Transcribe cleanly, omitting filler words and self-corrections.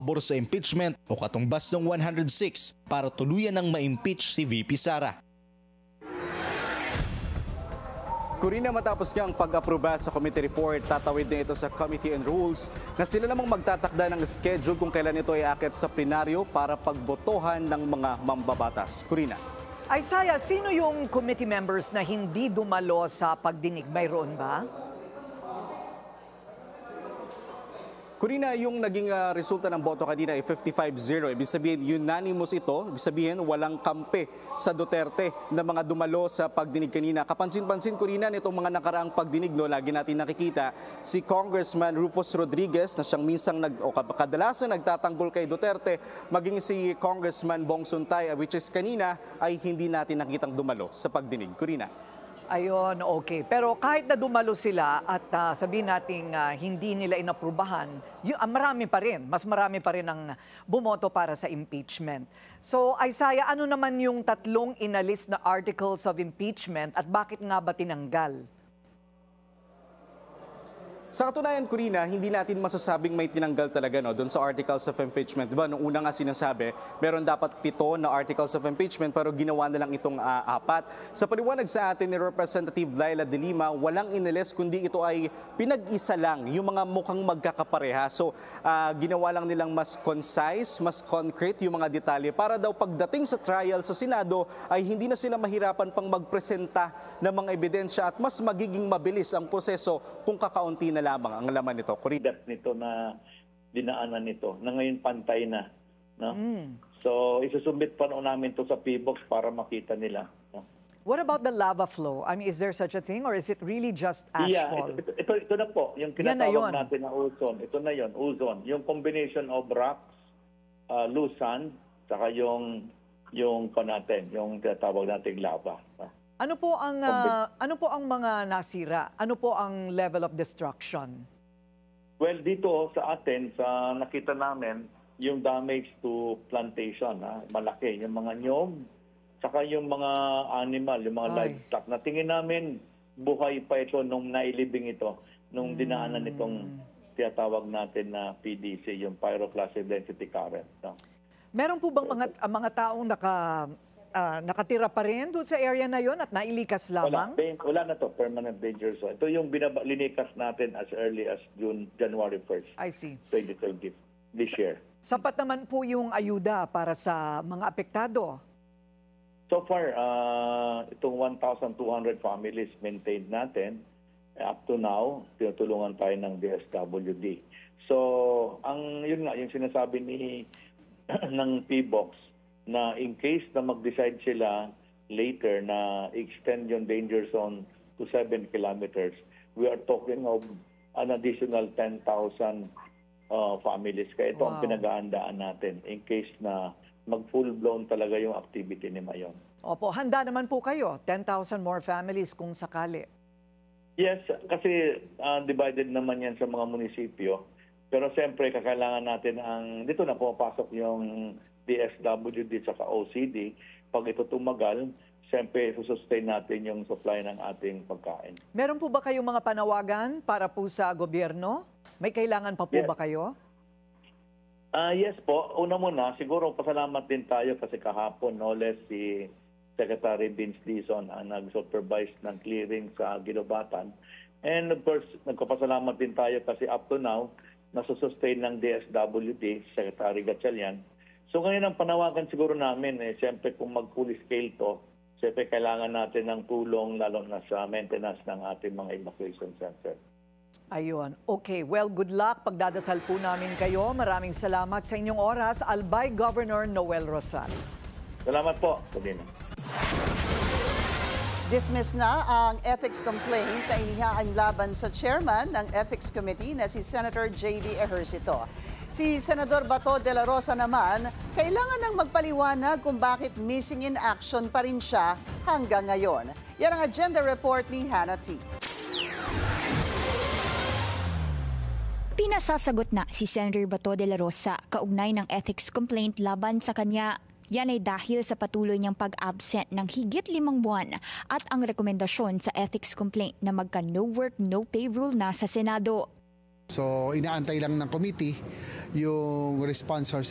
pabor sa impeachment o katumbas ng 106 para tuluyan ng ma-impeach si VP Sara. Corina, matapos nga ang pag-aproba sa committee report, tatawid na ito sa Committee on Rules na sila namang magtatakda ng schedule kung kailan ito ay aakyat sa plenaryo para pagbotohan ng mga mambabatas. Corina. Isaiah, sino yung committee members na hindi dumalo sa pagdinig? Mayroon ba? Corina, yung naging resulta ng boto kanina ay 55-0. Ibig sabihin, unanimous ito. Ibig sabihin, walang kampe sa Duterte na mga dumalo sa pagdinig kanina. Kapansin-pansin, Corina, nitong mga nakaraang pagdinig, lagi natin nakikita si Congressman Rufus Rodriguez na siyang minsang kadalasan nagtatanggol kay Duterte, maging si Congressman Bong Suntay, which is kanina ay hindi natin nakitang dumalo sa pagdinig. Corina. Ayun, okay. Pero kahit na dumalo sila at sabihin nating hindi nila inaprubahan, marami pa rin, mas marami pa rin ang bumoto para sa impeachment. So, Isaiah, ano naman yung tatlong inalis na articles of impeachment at bakit nga ba tinanggal? Sa katunayan, Corina, hindi natin masasabing may tinanggal talaga doon sa articles of impeachment. Diba, nung una nga sinasabi, meron dapat 7 na articles of impeachment pero ginawa na lang itong 4. Sa paliwanag sa atin ni Representative Laila De Lima, walang inilis kundi ito ay pinag-isa lang yung mga mukhang magkakapareha. So, ginawa lang nilang mas concise, mas concrete yung mga detalye para daw pagdating sa trial sa Senado ay hindi na sila mahirapan pang magpresenta ng mga ebidensya at mas magiging mabilis ang proseso kung kakaunti na lamang ang laman nito. Kuridat nito na dinaanan nito na ngayon pantay na. No? So, isusubmit pa noon namin to sa PBOX para makita nila. No? What about the lava flow? I mean, is there such a thing or is it really just ashfall? Ito na po, yung kinatawag natin na ozone. Ito na yon, ozone. Yung combination of rocks, loose sand, saka yung natin, yung tinatawag nating lava. Ano po ang mga nasira? Ano po ang level of destruction? Well, dito sa atin, sa nakita namin, yung damage to plantation, malaki. Yung mga nyog, saka yung mga animal, yung mga livestock. Na tingin namin, buhay pa ito nung nailibing ito, nung dinaanan itong tinatawag natin na PDC, yung pyroclastic density current. No? Meron po bang mga taong nakatira pa rin doon sa area na yon at nailikas lamang? Wala na to, permanent danger zone. Ito yung linikas natin as early as January 1st, I see. 2020, this year. Sapat naman po yung ayuda para sa mga apektado? So far, itong 1,200 families maintained natin. Up to now, tinutulungan tayo ng DSWD. So, yun nga, yung sinasabi ng PBOX, na in case na mag-decide sila later na extend yung danger zone to 7 kilometers, we are talking of an additional 10,000 families. Kaya ito ang pinag-aandaan natin in case na mag-full-blown talaga yung activity ni Mayon. Opo, handa naman po kayo, 10,000 more families kung sakali. Yes, kasi divided naman yan sa mga munisipyo. Pero siyempre, kakailangan natin dito na pumapasok yung DSWD at OCD. Pag ito tumagal, siyempre sustain natin yung supply ng ating pagkain. Meron po ba kayong mga panawagan para po sa gobyerno? May kailangan pa po ba kayo? Yes po. Una muna, siguro pasalamat din tayo kasi kahapon, no less si Secretary Vince Dizon ang nag-supervise ng clearing sa Ginobatan. And of course, nagpapasalamat din tayo kasi up to now, nasusustain ng DSWD, Secretary Gatchalian. So ngayon ang panawagan siguro namin, siyempre kung mag-full scale to, siyempre kailangan natin ng tulong lalo na sa maintenance ng ating mga evacuation center. Ayun. Okay. Well, good luck. Pagdadasal po namin kayo. Maraming salamat sa inyong oras. Albay Governor Noel Rosal. Salamat po, Sabina. Dismiss na ang ethics complaint na inihaan laban sa chairman ng Ethics Committee na si Senator J.D. Ejercito. Si Senador Bato de la Rosa naman, kailangan nang magpaliwanag kung bakit missing in action pa rin siya hanggang ngayon. Yan ang agenda report ni Hannah T. Pinasasagot na si Senator Bato de la Rosa kaugnay ng ethics complaint laban sa kanya. Yan ay dahil sa patuloy niyang pag-absent ng higit 5 buwan at ang rekomendasyon sa ethics complaint na magka no work, no pay rule na sa Senado. So inaantay lang ng committee yung response